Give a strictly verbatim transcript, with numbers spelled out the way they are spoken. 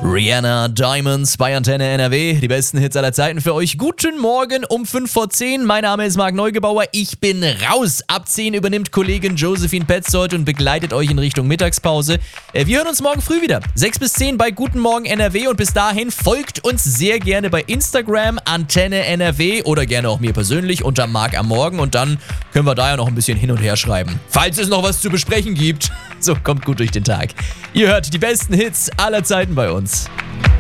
Rihanna, Diamonds bei Antenne N R W. Die besten Hits aller Zeiten für euch. Guten Morgen um fünf vor zehn. Mein Name ist Marc Neugebauer. Ich bin raus. Ab zehn übernimmt Kollegin Josephine Petzold und begleitet euch in Richtung Mittagspause. Wir hören uns morgen früh wieder. sechs bis zehn bei Guten Morgen N R W. Und bis dahin folgt uns sehr gerne bei Instagram, Antenne N R W oder gerne auch mir persönlich unter Marc am Morgen. Und dann können wir da ja noch ein bisschen hin und her schreiben. Falls es noch was zu besprechen gibt. So, kommt gut durch den Tag. Ihr hört die besten Hits aller Zeiten bei uns.